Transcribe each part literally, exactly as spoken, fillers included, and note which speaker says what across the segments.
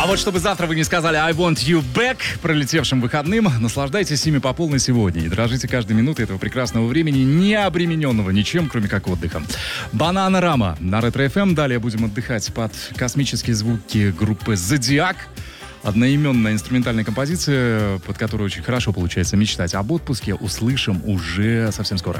Speaker 1: А вот чтобы завтра вы не сказали «I want you back» пролетевшим выходным, наслаждайтесь ими по полной сегодня и дрожите каждой минуты этого прекрасного времени, не обремененного ничем, кроме как отдыхом. Бананарама на Ретро-эф эм. Далее будем отдыхать под космические звуки группы «Зодиак». Одноименная инструментальная композиция, под которую очень хорошо получается мечтать об отпуске, услышим уже совсем скоро.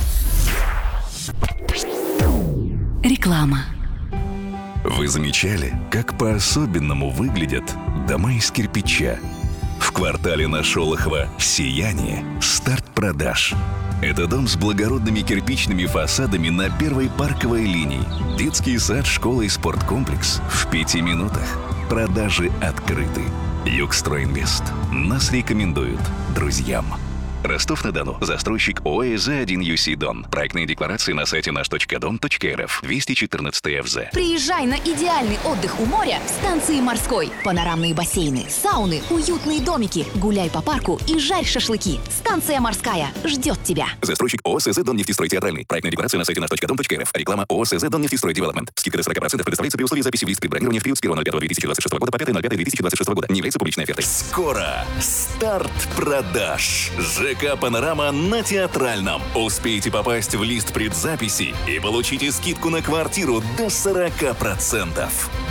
Speaker 2: Реклама.
Speaker 3: Вы замечали, как по-особенному выглядят дома из кирпича? В квартале на Шолохова «Сияние» старт продаж. Это дом с благородными кирпичными фасадами на первой парковой линии. Детский сад, школа и спорткомплекс в пяти минутах. Продажи открыты. Югстройинвест. Нас рекомендуют друзьям. Ростов-на-Дону. Застройщик ООО «З один ю си Дон». Проектные декларации на сайте наш точка дом точка эр эф. двести четырнадцать эф зэ.
Speaker 4: Приезжай на идеальный отдых у моря в станции Морской. Панорамные бассейны, сауны, уютные домики. Гуляй по парку и жарь шашлыки. Станция Морская ждет тебя.
Speaker 3: Застройщик ООО «СЗ Доннефтестрой Театральный». Проектная декларация на сайте наш точка дом точка эр эф. Реклама ООО «СЗ Доннефтестрой Девелопмент». Скидка до сорок процентов предоставляется при условии записи в лист предбронирования в период с первого ноль пятого две тысячи двадцать шестого года по пятое ноль пятое две тысячи двадцать шестого года. Не является публичной офертой. Скоро старт продаж. ЖК «Панорама» на Театральном. Успейте попасть в лист предзаписи и получите скидку на квартиру до сорок процентов.